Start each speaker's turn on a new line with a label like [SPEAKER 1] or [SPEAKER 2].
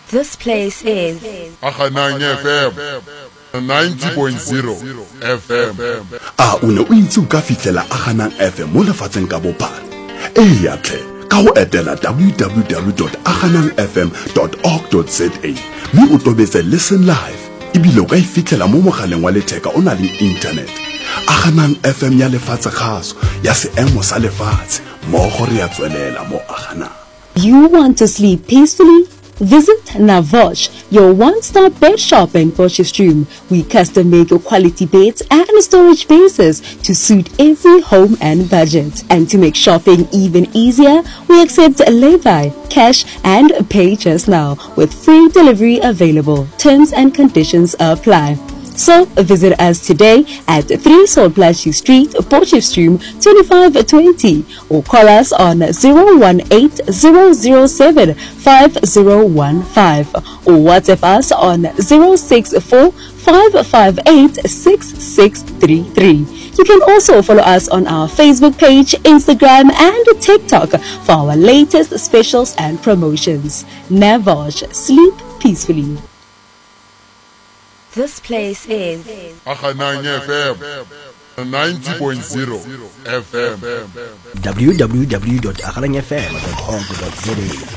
[SPEAKER 1] This place is
[SPEAKER 2] Akhanang FM 90.0 FM.
[SPEAKER 3] Una o intse o ka fitlela Akhanang FM mo lefatsheng ka bophara. Ya tle ka go etela www.akhanangfm.org.za mme o tobetse listen live ebile o ka ifitlela mo mogaleng wa letheka o na le internet. Akhanang FM ya lefatshe khaso ya seemo sa lefatshe mo go re ya tswelela mo Akhanang.
[SPEAKER 4] You want to sleep peacefully? Visit Navosh, your one-stop bed shop in Potchefstroom. We custom make your quality beds and storage spaces to suit every home and budget. And to make shopping even easier, we accept Levi, cash and pay just now with free delivery available. Terms and conditions apply. So visit us today at 3 Solplashi Street, Potchefstroom 2520 or call us on 018-007-5015 or WhatsApp us on 064-558-6633. You can also follow us on our Facebook page, Instagram and TikTok for our latest specials and promotions. Navosh, sleep peacefully.
[SPEAKER 1] This place is
[SPEAKER 2] Akhanang FM 90.0 FM.
[SPEAKER 5] www.akhanangfm.org.za